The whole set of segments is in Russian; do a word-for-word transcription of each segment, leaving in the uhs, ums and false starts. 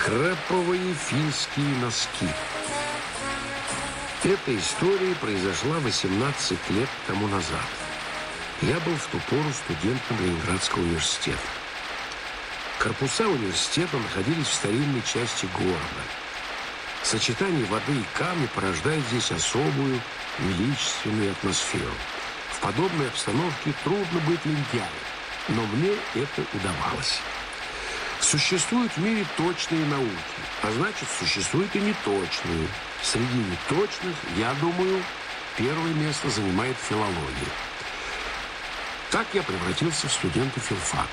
Креповые финские носки. Эта история произошла восемнадцать лет тому назад. Я был в ту пору студентом Ленинградского университета. Корпуса университета находились в старинной части города. Сочетание воды и камня порождает здесь особую, величественную атмосферу. В подобной обстановке трудно быть лентяем, но мне это удавалось. Существуют в мире точные науки, а значит, существуют и неточные. Среди неточных, я думаю, первое место занимает филология. Так я превратился в студента филфака.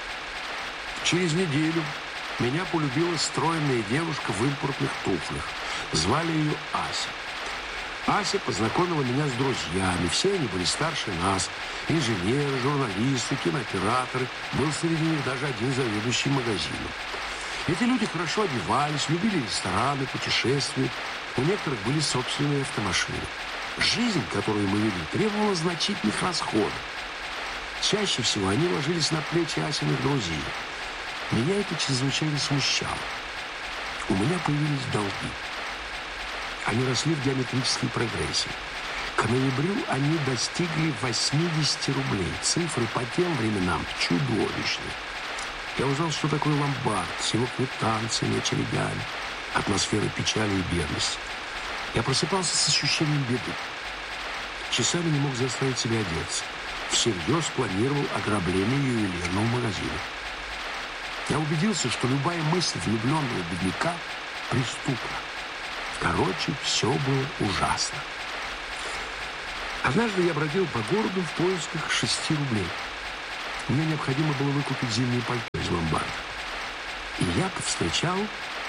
Через неделю меня полюбила стройная девушка в импортных туфлях. Звали ее Ася. Ася познакомила меня с друзьями. Все они были старше нас. Инженеры, журналисты, кинооператоры. Был среди них даже один заведующий магазином. Эти люди хорошо одевались, любили рестораны, путешествия. У некоторых были собственные автомашины. Жизнь, которую мы вели, требовала значительных расходов. Чаще всего они ложились на плечи Асиных друзей. Меня это чрезвычайно смущало. У меня появились долги. Они росли в геометрической прогрессии. К ноябрю они достигли восемьдесят рублей. Цифры по тем временам чудовищны. Я узнал, что такое ломбард, с его квитанциями, очередями, атмосферой печали и бедности. Я просыпался с ощущением беды. Часами не мог заставить себя одеться. Всерьез планировал ограбление ювелирного магазина. Я убедился, что любая мысль влюбленного бедняка преступна. Короче, все было ужасно. Однажды я бродил по городу в поисках шести рублей. Мне необходимо было выкупить зимнее пальто из ломбарда. И я повстречал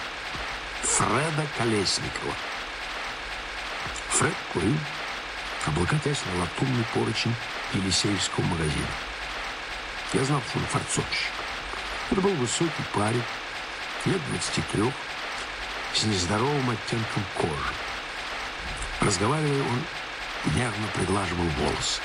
Фреда Колесникова. Фред курил, облокотясь на латунный поручень Елисеевского магазина. Я знал, что он форцовщик. Это был высокий парень, лет двадцати трех, с нездоровым оттенком кожи. Разговаривая, он нервно приглаживал волосы.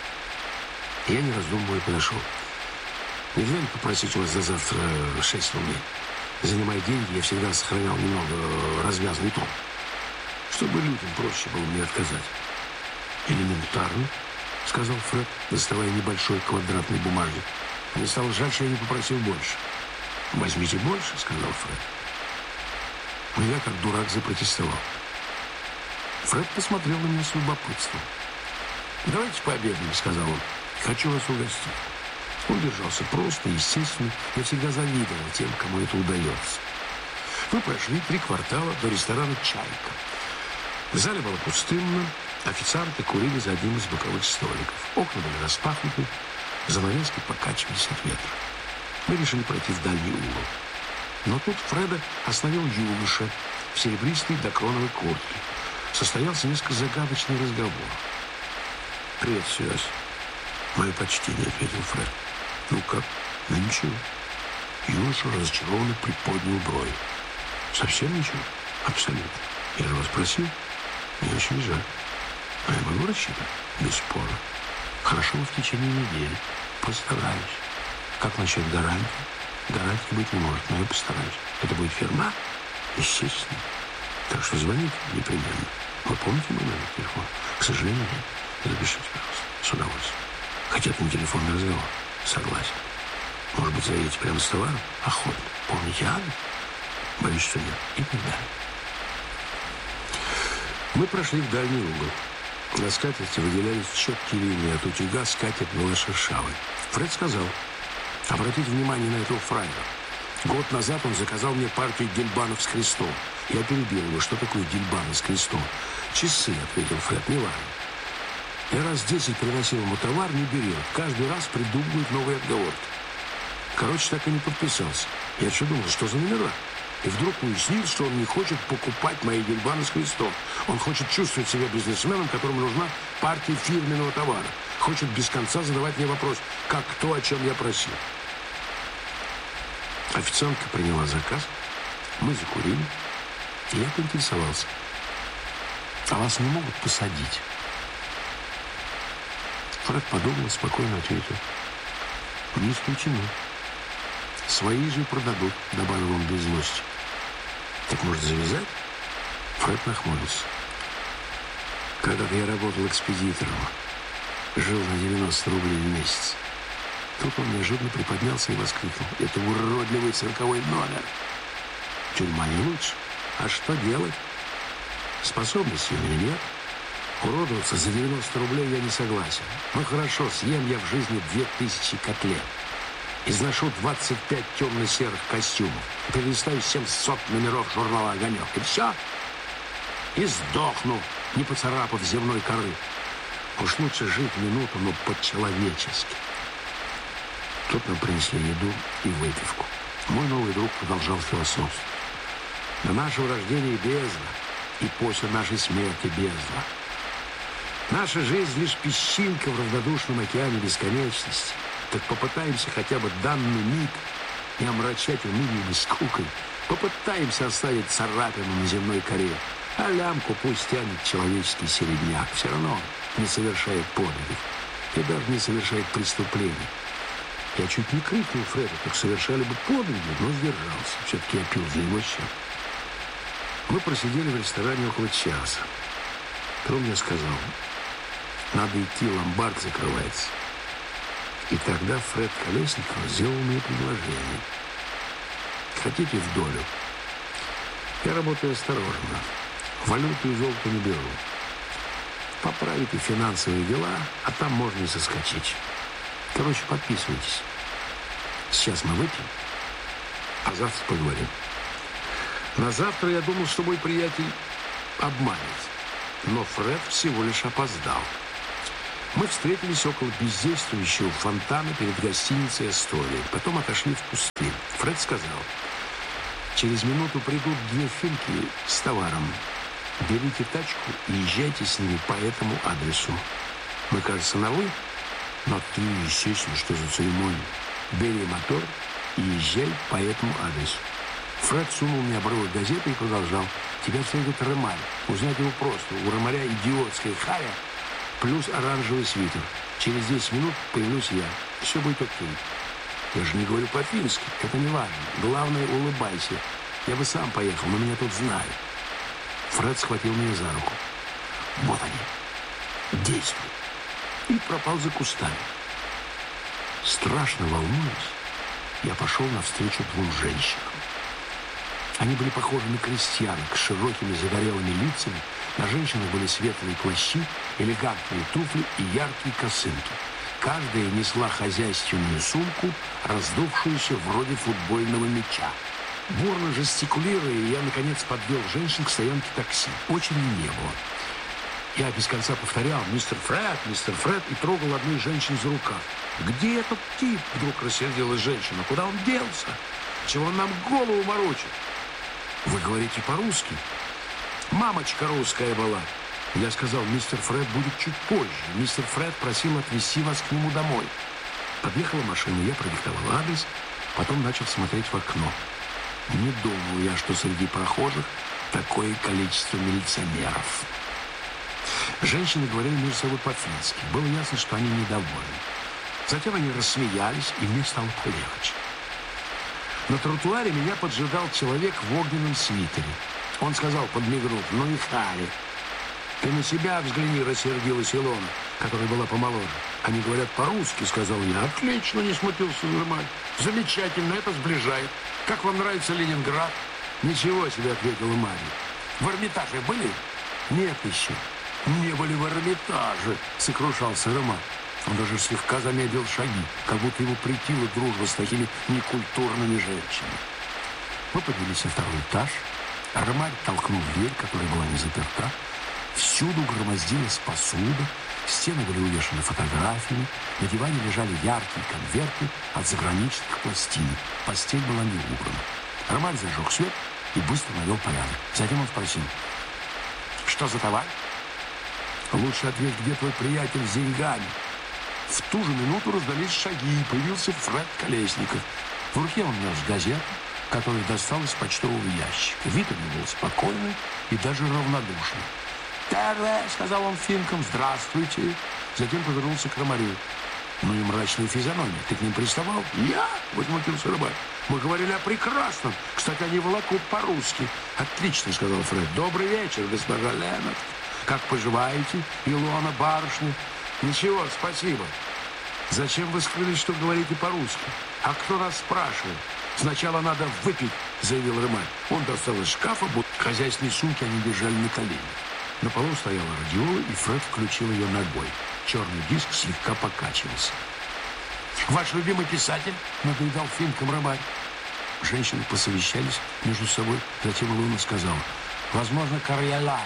Я, не раздумывая, подошел. Нельзя ли попросить у вас за завтра шесть рублей? Занимая деньги, я всегда сохранял немного развязный тон, чтобы людям проще было мне отказать. Элементарно, сказал Фред, доставая небольшой квадратный бумажник. Мне стало жаль, что я не попросил больше. Возьмите больше, сказал Фред. Но я, как дурак, запротестовал. Фред посмотрел на меня с любопытством. Давайте пообедаем, сказал он. Хочу вас угостить. Он держался просто, естественно. Я всегда завидовал тем, кому это удается. Мы прошли три квартала до ресторана «Чайка». В зале было пустынно. Официанты курили за одним из боковых столиков. Окна были распахнуты. Занавески покачивались от ветра. Мы решили пройти в дальний угол. Но тут Фреда остановил юноша в серебристой докроновой куртке. Состоялся несколько загадочный разговор. «Привет, Серёж». «Мое почтение», — ответил Фред. «Ну как?» «Ну ничего». Юноша разочарованно приподнял брови. «Совсем ничего?» «Абсолютно. Я же вас просил». «Мне очень жаль». «А я могу рассчитывать?» «Бесспорно». «Хорошо, в течение недели. Постараюсь». «Как насчет гарантии?» «Гарантии быть не может, но я постараюсь». «Это будет фирма?» «Естественно». «Так что звоните непременно». «Вы помните мой номер телефона?» «К сожалению, нет». «Запишите, пожалуйста». «С удовольствием». «Хотят на телефонный разговор?» «Согласен». «Может быть, заедете прямо с товаром?» «Охотно». «Помните адрес?» «Боюсь, что нет». И так далее. Мы прошли в дальний угол. На скатерти выделялись четкие линии от утюга, скатерть была шершавой. Фред сказал: «Обратите внимание на этого фраера. Год назад он заказал мне партию гельбанов с крестом». Я перебил его. «Что такое гельбаны с крестом?» «Часы», — ответил Фред, — «не важно. Я раз десять приносил ему товар, не берет. Каждый раз придумывает новые отговорки. Короче, так и не подписался. Я что думал, что за номера? И вдруг уяснил, что он не хочет покупать мои гельбаны с крестом. Он хочет чувствовать себя бизнесменом, которому нужна партия фирменного товара. Хочет без конца задавать мне вопрос, как то, о чем я просил». Официантка приняла заказ. Мы закурили. И я поинтересовался: «А вас не могут посадить?» Фред подумал и спокойно ответил: «Не исключено. Свои же продадут», — добавил он без злости. Так может завязать? Фред нахмурился. Когда-то я работал экспедитором. Жил на девяносто рублей в месяц. Тут он неожиданно приподнялся и воскликнул: это уродливый цирковой номер. Тюрьма не лучше. А что делать? Способностей у меня нет. Уродоваться за девяносто рублей я не согласен. Ну хорошо, съем я в жизни две тысячи котлет. Изношу двадцать пять темно-серых костюмов. Перелистаю семьсот номеров журнала «Огонек». И все. И сдохну, не поцарапав земной коры. Уж лучше жить минуту, но по-человечески. Тут нам принесли еду и выпивку. Мой новый друг продолжал философствовать. До нашего рождения бездна, и после нашей смерти бездна. Наша жизнь лишь песчинка в равнодушном океане бесконечности. Так попытаемся хотя бы данный миг не омрачать унынием и скукой. Попытаемся оставить царапину на земной коре, а лямку пусть тянет человеческий середняк. Все равно не совершает подвигов и даже не совершает преступлений. Я чуть не крикнул Фреду, так совершали бы подвиги, но сдержался. Все-таки я пил за его счет. Мы просидели в ресторане около часа. Потом я сказал: надо идти, ломбард закрывается. И тогда Фред Колесников сделал мне предложение. Хотите в долю? Я работаю осторожно. Валюту и золото не беру. Поправите финансовые дела, а там можно и соскочить. Короче, подписывайтесь. Сейчас мы выпьем, а завтра поговорим. На завтра я думал, что мой приятель обманет. Но Фред всего лишь опоздал. Мы встретились около бездействующего фонтана перед гостиницей «Астория». Потом отошли в кусты. Фред сказал: через минуту придут две финки с товаром. Берите тачку и езжайте с ними по этому адресу. Мы, кажется, на «вы». Но ты, естественно, что за церемония. Бери мотор и езжай по этому адресу. Фред сунул мне обрывок газеты и продолжал: тебя встретит Ромарь. Узнать его просто. У Ромаря идиотская харя плюс оранжевый свитер. Через десять минут появлюсь я. Все будет окей. Я же не говорю по-фински. Это не важно. Главное, улыбайся. Я бы сам поехал, но меня тут знают. Фред схватил меня за руку. Вот они. Действуй. И пропал за кустами. Страшно волнуясь, я пошел навстречу двум женщинам. Они были похожи на крестьянок с широкими загорелыми лицами. На женщинах были светлые плащи, элегантные туфли и яркие косынки. Каждая несла хозяйственную сумку, раздувшуюся вроде футбольного мяча. Бурно жестикулируя, я, наконец, подвел женщин к стоянке такси. Очереди не было. Я без конца повторял: мистер Фред, мистер Фред, и трогал одну из женщин за рукав. Где этот тип? Вдруг рассердилась женщина. Куда он делся? Чего он нам голову морочит? Вы говорите по-русски? Мамочка русская была. Я сказал: мистер Фред будет чуть позже. Мистер Фред просил отвезти вас к нему домой. Подъехала машина, я продиктовал адрес, потом начал смотреть в окно. Не думал я, что среди прохожих такое количество милиционеров. Женщины говорили между собой по-фински. Было ясно, что они недовольны. Затем они рассмеялись, и мне стало полегче. На тротуаре меня поджидал человек в огненном свитере. Он сказал, подмигнув: ну и хари. Ты на себя взгляни, рассердилась Илона, которая была помоложе. Они говорят по-русски, сказал я. Отлично, не смутился Нормаль. Замечательно, это сближает. Как вам нравится Ленинград? Ничего себе, ответила Марья. В Эрмитаже были? Нет еще. Не были в Эрмитаже, сокрушался Роман. Он даже слегка замедлил шаги, как будто ему претила дружба с такими некультурными женщинами. Мы поднялись на второй этаж. Ромарь толкнул дверь, которая была не заперта. Всюду громоздилась посуда, стены были увешаны фотографиями, на диване лежали яркие конверты от заграничных пластинок. Постель была не убрана. Ромарь зажег свет и быстро навел порядок. Затем он спросил: что за товар? Лучше ответь, где твой приятель с деньгами. В ту же минуту раздались шаги, и появился Фред Колесников. В руке он нес газету, которую достал из почтового ящика. Вид у него был спокойный и даже равнодушный. «Терве», — сказал он финкам, — «здравствуйте». Затем повернулся к Ромарю. «Ну и мрачная физиономия. Ты к ним приставал?» «Я?» — возмутился Ромарь. Мы говорили о прекрасном. Кстати, они волокут по-русски. Отлично, сказал Фред. Добрый вечер, госпожа Леннард. Как поживаете, Илона, барышня? Ничего, спасибо. Зачем вы скрылись, что говорите по-русски? А кто нас спрашивает? Сначала надо выпить, заявил Ремаль. Он достал из шкафа, будто хозяйственные сумки они держали на коленях. На полу стояла радиола, и Фред включил ее ногой. Черный диск слегка покачивался. Ваш любимый писатель? Надоедал финкам Ремаль. Женщины посовещались между собой. Затем Илона сказала: возможно, Корьялайн.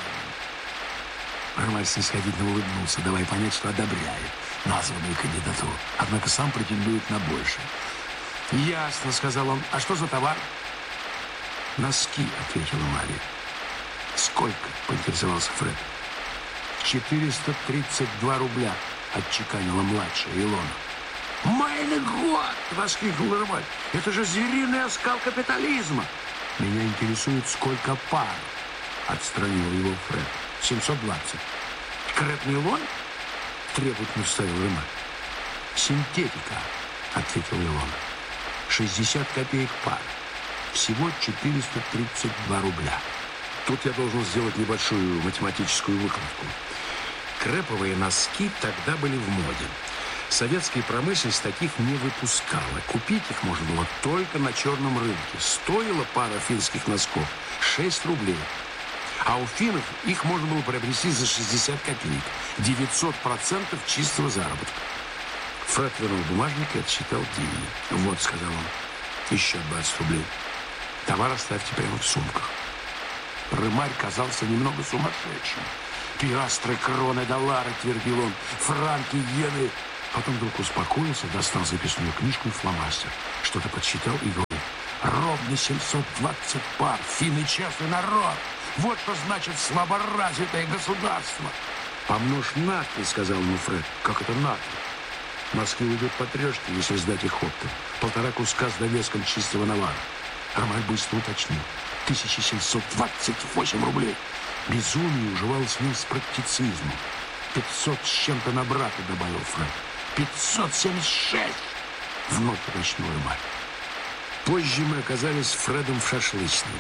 Ремаль снисходительно улыбнулся, давая понять, что одобряет названную кандидатуру. Однако сам претендует на большее. «Ясно», — сказал он. «А что за товар?» «Носки», — ответила Мария. «Сколько?» — поинтересовался Фред. «четыреста тридцать два рубля», — отчеканила младшая Илона. «Майный год!» — воскликнул Ремаль. «Это же звериный оскал капитализма!» «Меня интересует, сколько пар», — отстранил его Фред. семьсот двадцать. «Крепный лон?» — требовательно вставил Ремаль. «Синтетика», — ответила Илона. шестьдесят копеек пар. Всего четыреста тридцать два рубля. Тут я должен сделать небольшую математическую выкладку. Креповые носки тогда были в моде. Советская промышленность таких не выпускала. Купить их можно было только на черном рынке. Стоила пара финских носков шесть рублей. А у финнов их можно было приобрести за шестьдесят копеек. девятьсот процентов чистого заработка. Фред вынул бумажник и отсчитал деньги. «Вот», — сказал он, — «еще двадцать рублей. Товар оставьте прямо в сумках». Ремаль казался немного сумасшедшим. «Пиастры, кроны, доллары», — твердил он, — «франки, иены». Потом вдруг успокоился, достал записную книжку и фломастер. Что-то подсчитал и говорит: «Ровно семьсот двадцать пар. Финны честный народ. Вот что значит слаборазвитое государство». «Помножь на три», — сказал ему Фред. «Как это на три?» «Носки уйдут по трешке, если сдать их оптом. Полтора куска с довеском чистого навара». Ромаль быстро уточнил: тысяча семьсот двадцать восемь рублей. Безумие уживалось с ним с практицизмом. «Пятьсот с чем-то на брата», — добавил Фред. «Пятьсот семьдесят шесть!» — вновь уточнил Ромаль. Позже мы оказались с Фредом в шашлычной.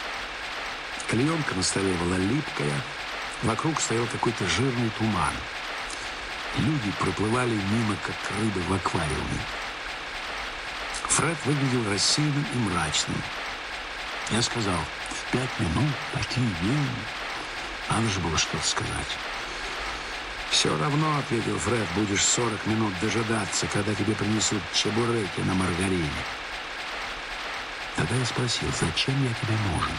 Клеенка на столе была липкая. Вокруг стоял какой-то жирный туман. Люди проплывали мимо, как рыбы в аквариуме. Фред выглядел рассеянным и мрачным. Я сказал: в пять минут такие деньги. Надо же было что-то сказать. «Все равно, — ответил Фред, — будешь сорок минут дожидаться, когда тебе принесут чебуреки на маргарине». Тогда я спросил: зачем я тебе нужен?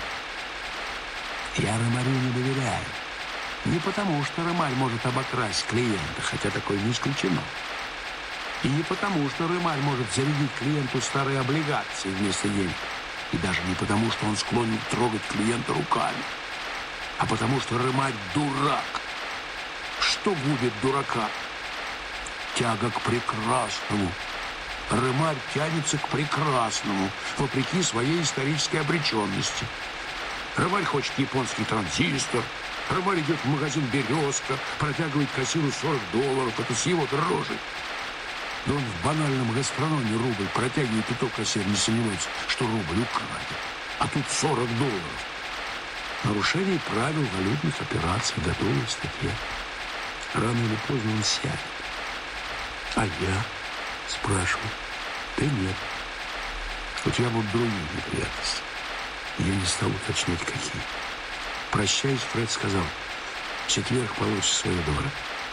Я Ремалю не доверяю. Не потому, что Ремаль может обокрасть клиента, хотя такое не исключено. И не потому, что Ремаль может зарядить клиенту старые облигации вместо денег. И даже не потому, что он склонен трогать клиента руками. А потому, что Ремаль дурак. Что губит дурака? Тяга к прекрасному. Ремаль тянется к прекрасному, вопреки своей исторической обреченности. Ремаль хочет японский транзистор. Ремаль идет в магазин «Березка», протягивает кассиру сорок долларов. Это с его рожей. Да он в банальном гастрономе рубль протягивает, и то кассир не сомневается, что рубль украдет. А тут сорок долларов. Нарушение правил валютных операций, готовая статья. Рано или поздно он сядет. А я? Спрашиваю. Ты нет. У тебя будут другие неприятности. Я не стал уточнять, какие. Прощаясь, Фред сказал: в четверг получишь свое добро.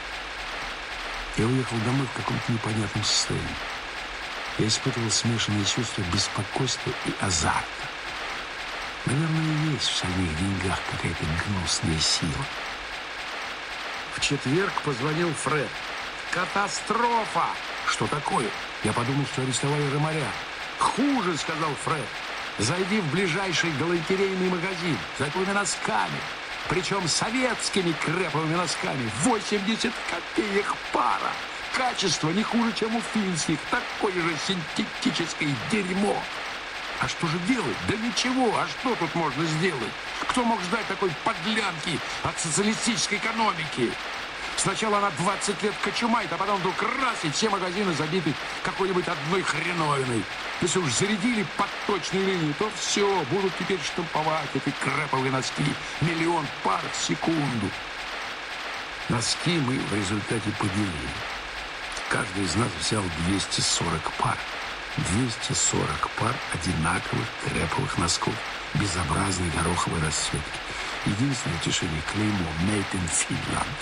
Я уехал домой в каком-то непонятном состоянии. Я испытывал смешанные чувства беспокойства и азарта. Наверное, и есть в шальных деньгах какая-то гнусная сила. В четверг позвонил Фред. «Катастрофа!» «Что такое?» Я подумал, что арестовали Ремаля. «Хуже», — сказал Фред. «Зайди в ближайший галантерейный магазин за твоими носками. Причем советскими креповыми носками. восемьдесят копеек пара. Качество не хуже, чем у финских. Такое же синтетическое дерьмо». А что же делать? Да ничего. А что тут можно сделать? Кто мог ждать такой подлянки от социалистической экономики? Сначала она двадцать лет кочумает, а потом вдруг раз, и все магазины забиты какой-нибудь одной хреновиной. Если уж зарядили под точную линию, то все, будут теперь штамповать эти крэповые носки. Миллион пар в секунду. Носки мы в результате поделили. Каждый из нас взял двести сорок пар. двести сорок пар одинаковых крэповых носков безобразной гороховой расцветки. Единственное утешение — клеймо «Made in Finland».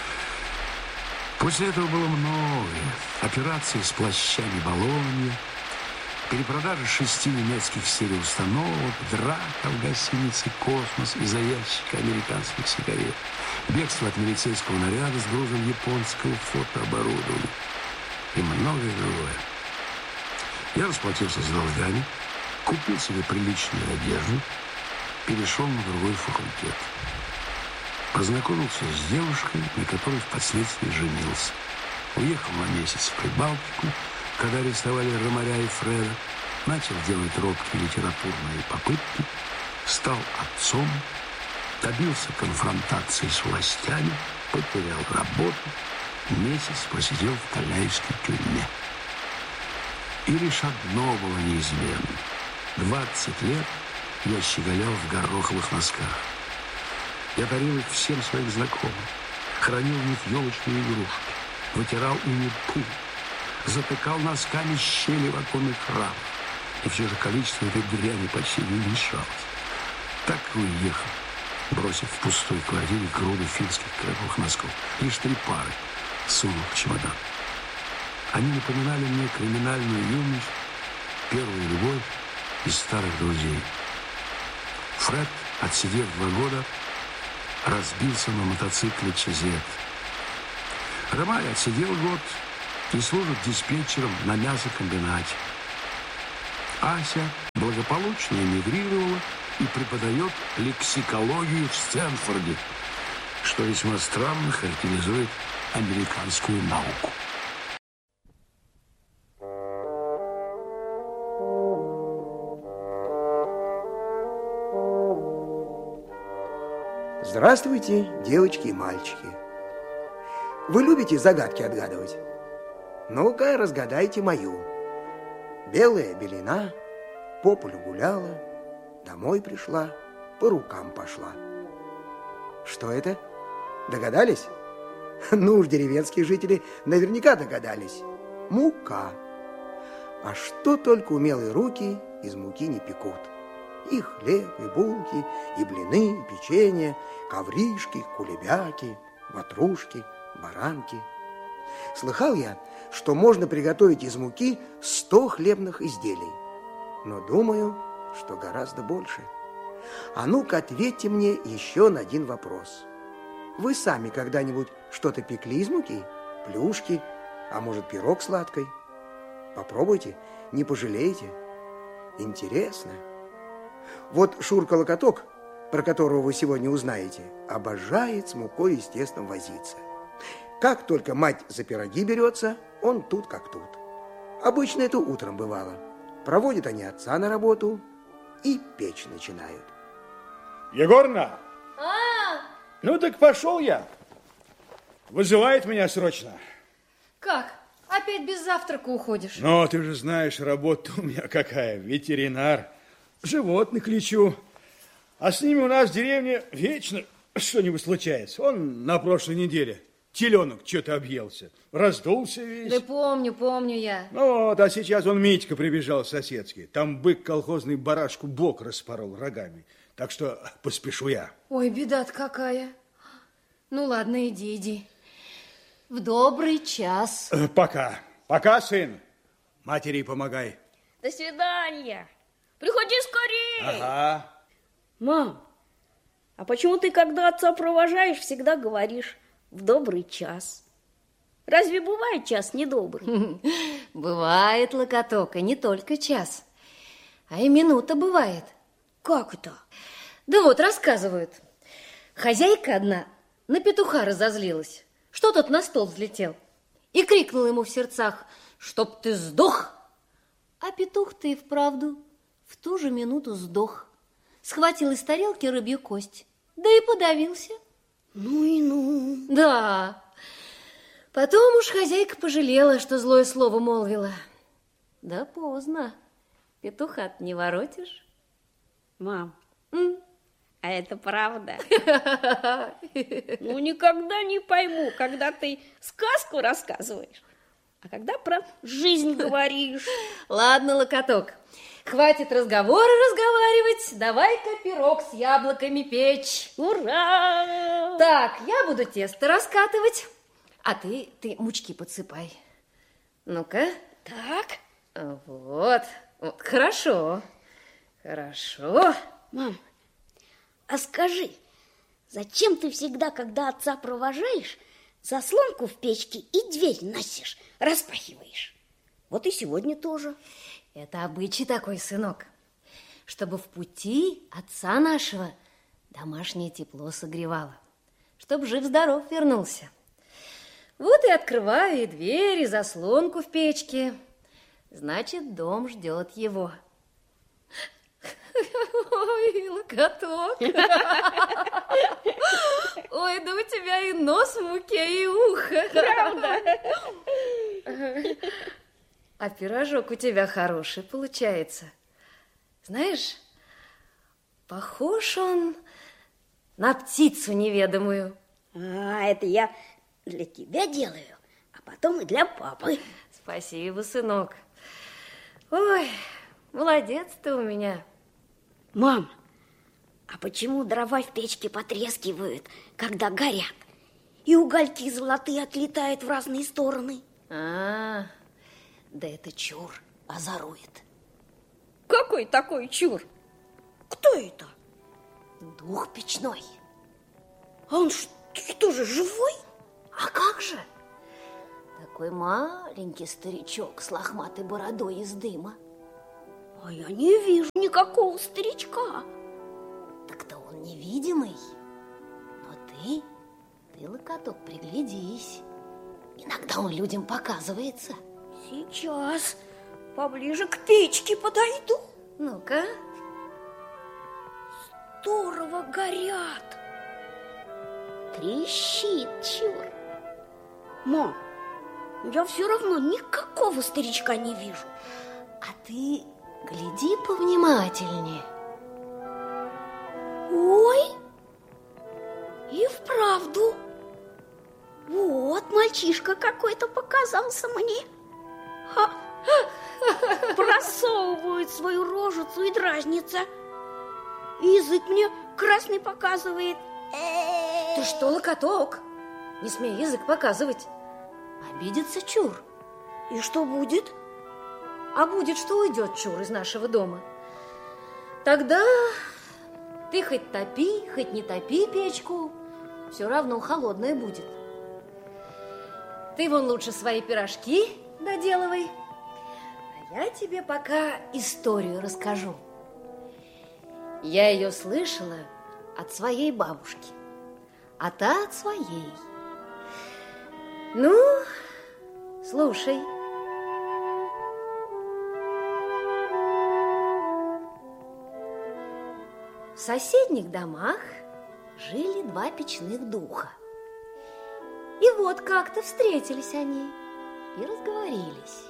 После этого было многое. Операции с плащами-баллонами, перепродажа шести немецких серий установок, драка в гостинице «Космос» из-за ящика американских сигарет, бегство от милицейского наряда с грузом японского фотооборудования и многое другое. Я расплатился с долгами, купил себе приличную одежду, перешел на другой факультет. Познакомился с девушкой, на которой впоследствии женился. Уехал на месяц в Прибалтику, когда арестовали Ромаря и Фреда. Начал делать робкие литературные попытки. Стал отцом. Добился конфронтации с властями. Потерял работу. Месяц просидел в Каляйской тюрьме. И лишь одно было неизменно. двадцать лет я щеголял в гороховых носках. Я дарил их всем своим знакомым, хранил в них елочные игрушки, вытирал ими пыль, затыкал носками щели в оконных рамах. И все же количество этой дряни почти не уменьшалось. Так и уехал, бросив в пустой квартире груду финских крэповых носков. Лишь три пары сунул в чемодан. Они напоминали мне криминальную юность, первую любовь и старых друзей. Фред, отсидев два года, разбился на мотоцикле «Чезет». Ромарь отсидел год и служит диспетчером на мясокомбинате. Ася благополучно эмигрировала и преподает лексикологию в Стэнфорде, что весьма странно характеризует американскую науку. Здравствуйте, девочки и мальчики. Вы любите загадки отгадывать? Ну-ка, разгадайте мою. Белая белина по полю гуляла, домой пришла, по рукам пошла. Что это? Догадались? Ну уж деревенские жители наверняка догадались. Мука. А что только умелые руки из муки не пекут. И хлеб, и булки, и блины, и печенье, ковришки, кулебяки, ватрушки, баранки. Слыхал я, что можно приготовить из муки сто хлебных изделий. Но думаю, что гораздо больше. А ну-ка ответьте мне еще на один вопрос. Вы сами когда-нибудь что-то пекли из муки? Плюшки, а может пирог сладкой? Попробуйте, не пожалеете. Интересно. Вот Шурка-Локоток, про которого вы сегодня узнаете, обожает с мукой и с тестом возиться. Как только мать за пироги берется, он тут как тут. Обычно это утром бывало. Проводят они отца на работу и печь начинают. Егорна! А! Ну так пошел я. Вызывает меня срочно. Как? Опять без завтрака уходишь? Ну, ты же знаешь, работа у меня какая. Ветеринар. Животных лечу. А с ними у нас в деревне вечно что-нибудь случается. Он на прошлой неделе теленок что-то объелся. Раздулся весь. Да помню, помню я. Ну вот, а сейчас он Митька прибежал соседский. Там бык колхозный барашку бок распорол рогами. Так что поспешу я. Ой, беда-то какая. Ну ладно, иди, иди. В добрый час. Э, пока. Пока, сын. Матери помогай. До свидания. Приходи скорее. Ага. Мам, а почему ты, когда отца провожаешь, всегда говоришь в добрый час? Разве бывает час недобрый? Бывает, Локоток, и не только час, а и минута бывает. Как это? Да вот, рассказывают. Хозяйка одна на петуха разозлилась, что тот на стол взлетел, и крикнула ему в сердцах: «Чтоб ты сдох!» А петух-то и вправду в ту же минуту сдох. Схватил из тарелки рыбью кость, да и подавился. Ну и ну. Да, Потом уж хозяйка пожалела, что злое слово молвила. Да поздно. Петуха-то не воротишь. Мам, М? а это правда? Ну, никогда не пойму, когда ты сказку рассказываешь, а когда про жизнь говоришь. Ладно, Локоток, хватит разговоры разговаривать. Давай-ка пирог с яблоками печь. Ура! Так, я буду тесто раскатывать, а ты, ты мучки подсыпай. Ну-ка. Так. Вот. Вот. Хорошо. Хорошо. Мам, а скажи, зачем ты всегда, когда отца провожаешь, заслонку в печке и дверь носишь, распахиваешь? Вот и сегодня тоже. Это обычай такой, сынок, чтобы в пути отца нашего домашнее тепло согревало, чтобы жив-здоров вернулся. Вот и открываю и дверь, и заслонку в печке. Значит, дом ждет его. Ой, Локоток. Ой, да у тебя и нос в муке, и ухо. Правда? А пирожок у тебя хороший получается. Знаешь, похож он на птицу неведомую. А, это я для тебя делаю, а потом и для папы. Спасибо, сынок. Ой, молодец ты у меня. Мам, а почему дрова в печке потрескивают, когда горят? И угольки золотые отлетают в разные стороны. А, да это чур озорует. Какой такой чур? Кто это? Дух печной. А он что же, живой? А как же? Такой маленький старичок с лохматой бородой из дыма. А я не вижу никакого старичка. Так-то он невидимый. Но ты, ты, Локоток, приглядись. Иногда он людям показывается. Сейчас поближе к печке подойду. Ну-ка. Здорово горят. Трещит чур. Мам, я все равно никакого старичка не вижу. А ты гляди повнимательнее. Ой, и вправду. Вот мальчишка какой-то показался мне. Ха. Просовывает свою рожицу и дразнится. И язык мне красный показывает. Ты что, Локоток? Не смей язык показывать. Обидится чур. И что будет? А будет, что уйдет чур из нашего дома. Тогда ты хоть топи, хоть не топи печку, все равно холодная будет. Ты вон лучше свои пирожки доделывай. А я тебе пока историю расскажу. Я ее слышала от своей бабушки, а та от своей. Ну, слушай. В соседних домах жили два печных духа. И вот как-то встретились они и разговорились.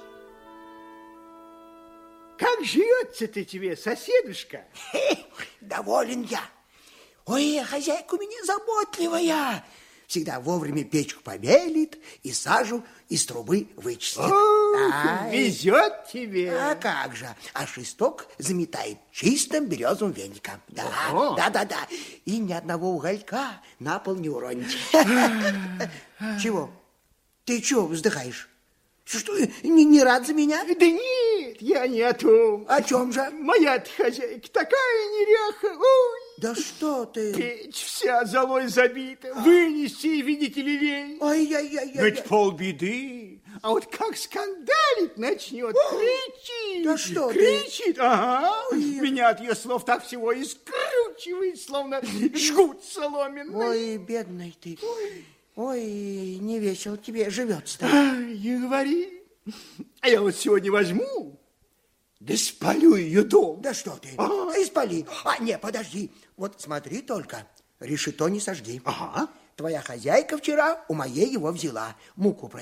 Как живется-то тебе, соседушка? Доволен я. Ой, хозяйка у меня заботливая. Всегда вовремя печку побелит и сажу из трубы вычистит. О, везет тебе. А как же? А шесток заметает чистым березовым веником. Да, Ого. да, да, да. И ни одного уголька на пол не уронить. Чего? Ты чего вздыхаешь? Что, не, не рад за меня? Да нет, я не о том. О чем же? Моя-то хозяйка такая неряха. Ой, Да что ты? печь вся золой забита. Вынести, видите ли, лень. Ай-яй-яй-яй. Ведь полбеды. А вот как скандалить начнет, кричит. Да что ты? Кричит, ага. Ой. Меня от ее слов так всего и скручивает, словно жгут соломенный. Ой, бедный ты. Ой, не весело тебе живется-то. Ай, не говори. А я вот сегодня возьму, да спалю ее дом. Да что ты? Ага. Испали. А, не, подожди. Вот смотри только, решето не сожги. Ага. Твоя хозяйка вчера у моей его взяла, муку просила.